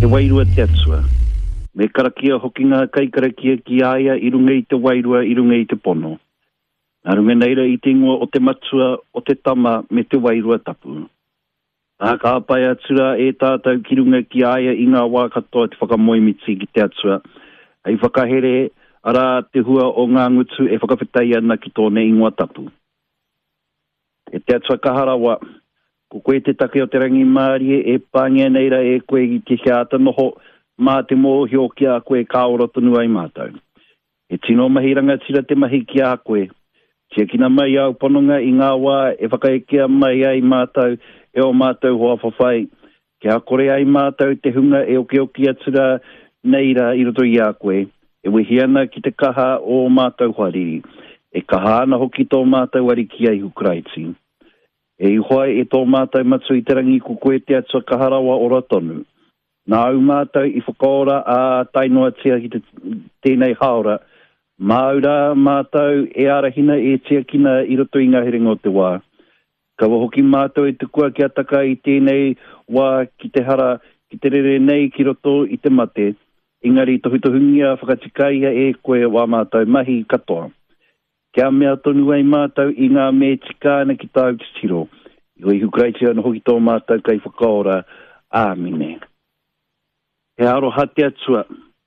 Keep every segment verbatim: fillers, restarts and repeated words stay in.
te wairua te atua. Me karakia hoki ngā kai karakia ki aia i runga i te wairua, i runga i te pono. Nā runga neira i te ingoa o te matua, o te tama me te wairua tapu. Nā ka apai atura e tātou ki runga ki aia i ngā wā katoa te whakamoimiti ki te atua. Ai whakahere ara te hua o ngā ngutu e whakawhitai ana ki tōne ingoa tapu. E te atua kaharawa, ko koe te take o te rangi Mārie e pāngia neira e koe i te hiata noho mā te mōhi o ki a koe kāora tonu ai mātou. E tino mahiranga tira te mahi ki a koe. Tia kina mai au pononga i ngā wā e whakaekea mai ai mātou e o mātou hoa whawhai. Kia kore ai mātou te hunga e oke oki atura neira i roto i a koe. E wehiana ki te kaha o mātou hariri. E kaha ana hoki tō mātou ari ki ai Ukraiti. E ihoai e tō mātou matu i te rangi ko koe te atua kaharawa ora tonu. Nā au mātou i whakaora a tainoa tia ki te tēnei haora. Māura mātou e arahina e tia kina i roto i ngahiringa o te wā. Kawa hoki mātou e te kua ki ataka i tēnei wā ki te hara, ki te rere nei ki roto i te mate. Ingari tohitohungia whakatikaia e koe wā mātou mahi katoa. Kia mea tonu ai mātou i ngā me tikāna ki tāu te tiro. I hoi hukraitia na hoki tō mātou kai whakaora. Āmine. He aro hate atua.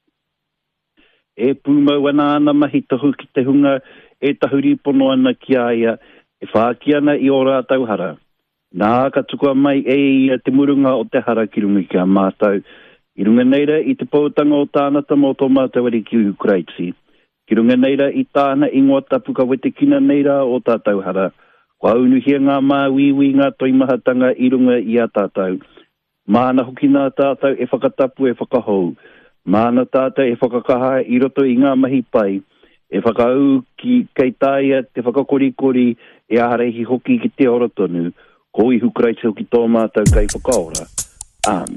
E pūmau ana ana mahi tahu ki te hunga e tahuri pono ana ki aia. E whāki ana i ora tau hara. Nā ka tukua mai e ia te murunga o te hara ki runga ki a mātou. I runga neira i te pautanga o tānata mō tō mātou ari ki Ukraiti. Ki runga neira i tāna ingoa tapu ka wete kina neira o tātou hara. Kua unuhia ngā mā wiwi ngā toimahatanga i runga i a tātou. Māna hoki nā tātou e whakatapu e whakahou. Māna tātou e whakakaha i roto i ngā mahi pai. E whakau ki kei tāia te whakakorikori e aharehi hoki ki te ora tonu. Ko i hukraiti hoki tō mātou kei whakaora. Amen.